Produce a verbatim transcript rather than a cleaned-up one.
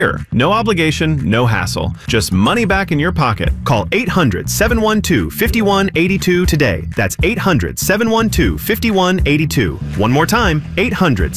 No obligation, no hassle. Just money back in your pocket. Call eight hundred, seven one two, five one eight two today. That's eight hundred, seven one two, five one eight two. One more time, eight hundred,